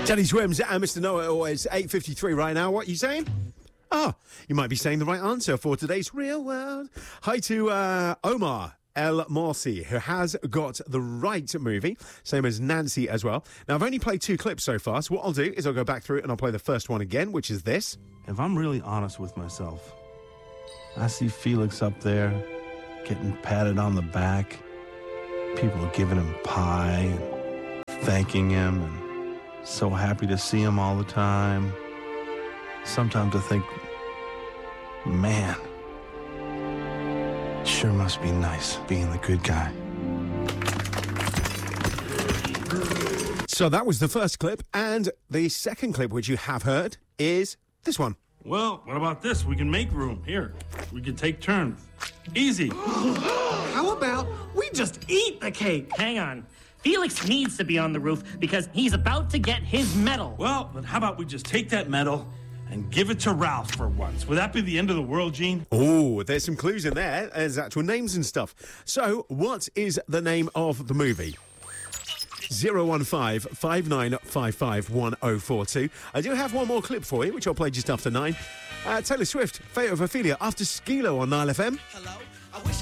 Teddy Swims and Mr. Know-It-All is 8:53 right now. What are you saying? You might be saying the right answer for today's Real World. Hi to Omar El Morsi, who has got the right movie, same as Nancy as well. Now, I've only played 2 clips so far, so what I'll do is I'll go back through it and I'll play the first one again, which is this. If I'm really honest with myself, I see Felix up there getting patted on the back, people giving him pie and thanking him, and so happy to see him all the time. Sometimes I think, man, it sure must be nice being the good guy. So that was the first clip, and the second clip, which you have heard, is this one. Well, what about this? We can make room. Here, we can take turns. Easy. How about we just eat the cake? Hang on. Felix needs to be on the roof because he's about to get his medal. Well, then how about we just take that medal and give it to Ralph for once? Would that be the end of the world, Gene? Oh, there's some clues in there. There's actual names and stuff. So, what is the name of the movie? 015 5955 1042. I do have one more clip for you, which I'll play just after 9. Taylor Swift, Fate of Ophelia, after Skilo on Nile FM. Hello? I wish